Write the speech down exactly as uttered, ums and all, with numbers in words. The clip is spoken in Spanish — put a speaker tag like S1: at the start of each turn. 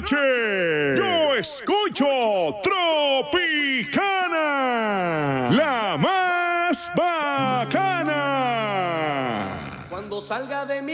S1: noche, yo escucho Tropicana, la más bacana.
S2: Cuando salga de mi